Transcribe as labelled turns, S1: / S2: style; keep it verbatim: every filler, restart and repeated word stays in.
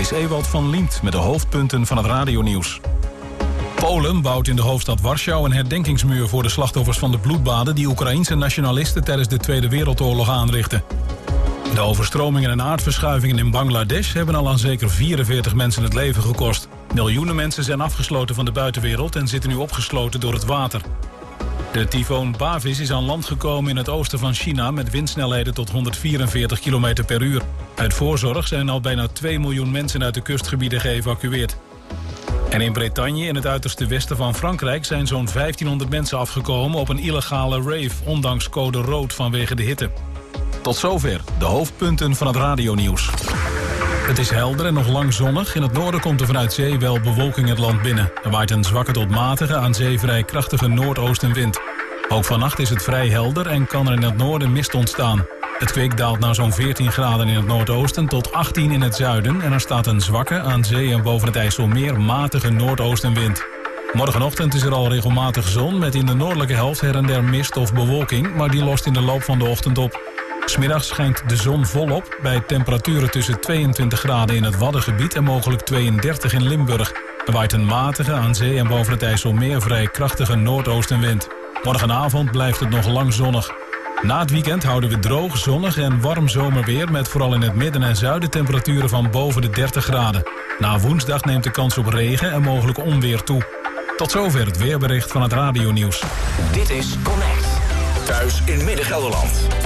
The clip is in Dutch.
S1: is Ewald van Liemt met de hoofdpunten van het radionieuws. Polen bouwt in de hoofdstad Warschau een herdenkingsmuur voor de slachtoffers van de bloedbaden die Oekraïense nationalisten tijdens de Tweede Wereldoorlog aanrichtten. De overstromingen en aardverschuivingen in Bangladesh hebben al aan zeker vierenveertig mensen het leven gekost. Miljoenen mensen zijn afgesloten van de buitenwereld en zitten nu opgesloten door het water. De tyfoon Bavis is aan land gekomen in het oosten van China met windsnelheden tot honderdvierenveertig kilometer per uur. Uit voorzorg zijn al bijna twee miljoen mensen uit de kustgebieden geëvacueerd. En in Bretagne, in het uiterste westen van Frankrijk, zijn zo'n vijftienhonderd mensen afgekomen op een illegale rave, ondanks code rood vanwege de hitte. Tot zover de hoofdpunten van het radionieuws. Het is helder en nog lang zonnig. In het noorden komt er vanuit zee wel bewolking het land binnen. Er waait een zwakke tot matige, aan zee vrij krachtige noordoostenwind. Ook vannacht is het vrij helder en kan er in het noorden mist ontstaan. Het kwik daalt naar zo'n veertien graden in het noordoosten tot achttien in het zuiden. En er staat een zwakke, aan zee en boven het IJsselmeer matige noordoostenwind. Morgenochtend is er al regelmatig zon met in de noordelijke helft her en der mist of bewolking, maar die lost in de loop van de ochtend op. 'S Middags schijnt de zon volop bij temperaturen tussen tweeëntwintig graden in het Waddengebied en mogelijk tweeëndertig in Limburg. Er waait een matige, aan zee en boven het IJsselmeer vrij krachtige noordoostenwind. Morgenavond blijft het nog lang zonnig. Na het weekend houden we droog, zonnig en warm zomerweer met vooral in het midden en zuiden temperaturen van boven de dertig graden. Na woensdag neemt de kans op regen en mogelijk onweer toe. Tot zover het weerbericht van het radionieuws.
S2: Dit is Connect. Thuis in Midden-Gelderland.